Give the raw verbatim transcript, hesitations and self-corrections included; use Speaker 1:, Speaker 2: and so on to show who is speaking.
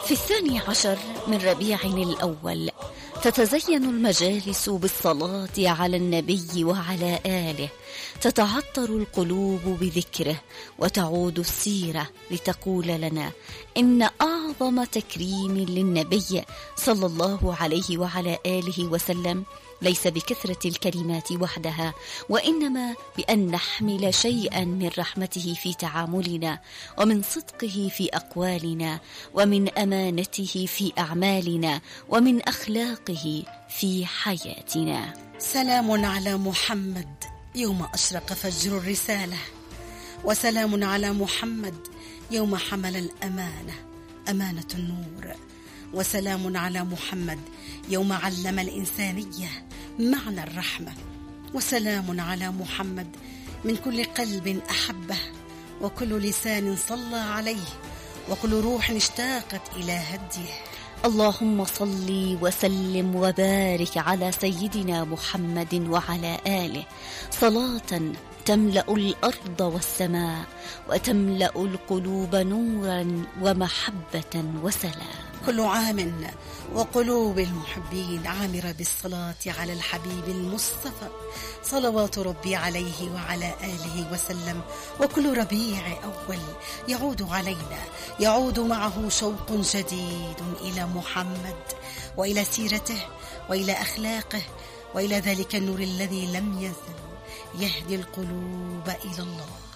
Speaker 1: في الثاني عشر من ربيع الأول تتزين المجالس بالصلاة على النبي وعلى آله، تتعطر القلوب بذكره، وتعود السيرة لتقول لنا إن أعظم تكريم للنبي صلى الله عليه وعلى آله وسلم ليس بكثرة الكلمات وحدها، وإنما بأن نحمل شيئا من رحمته في تعاملنا، ومن صدقه في أقوالنا، ومن أمانته في أعمالنا، ومن أخلاقه في حياتنا.
Speaker 2: سلام على محمد يوم أشرق فجر الرسالة، وسلام على محمد يوم حمل الأمانة أمانة النور، وسلام على محمد يوم علم الإنسانية معنى الرحمة، وسلام على محمد من كل قلب أحبه، وكل لسان صلى عليه، وكل روح اشتاقت إلى هديه.
Speaker 1: اللهم صل وسلم وبارك على سيدنا محمد وعلى آله صلاة تملأ الأرض والسماء، وتملأ القلوب نورا ومحبة وسلام.
Speaker 2: كل عام وقلوب المحبين عامرة بالصلاة على الحبيب المصطفى صلوات ربي عليه وعلى آله وسلم. وكل ربيع أول يعود علينا يعود معه شوق جديد إلى محمد وإلى سيرته وإلى أخلاقه وإلى ذلك النور الذي لم يزل يهدي القلوب إلى الله.